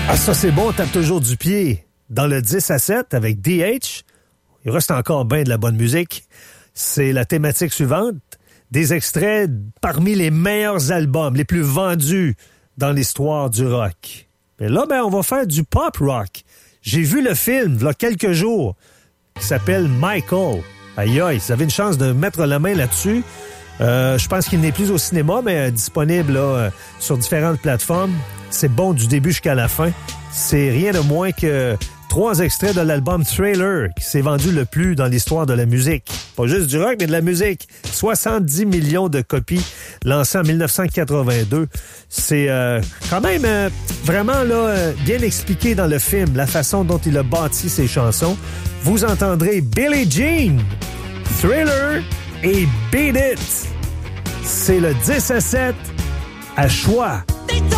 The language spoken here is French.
Ah, ça, c'est bon, on tape toujours du pied. Dans le 10 à 7 avec DH, il reste encore bien de la bonne musique. C'est la thématique suivante. Des extraits parmi les meilleurs albums, les plus vendus dans l'histoire du rock. Mais là, on va faire du pop rock. J'ai vu le film, il y a quelques jours, qui s'appelle Michael. Aïe aïe, vous avez une chance de mettre la main là-dessus. Je pense qu'il n'est plus au cinéma, mais disponible là, sur différentes plateformes. C'est bon du début jusqu'à la fin. C'est rien de moins que 3 extraits de l'album Thriller qui s'est vendu le plus dans l'histoire de la musique. Pas juste du rock, mais de la musique. 70 millions de copies lancées en 1982. C'est quand même vraiment là, bien expliqué dans le film, la façon dont il a bâti ses chansons. Vous entendrez Billie Jean, Thriller et Beat It. C'est le 10 à 7 à choix.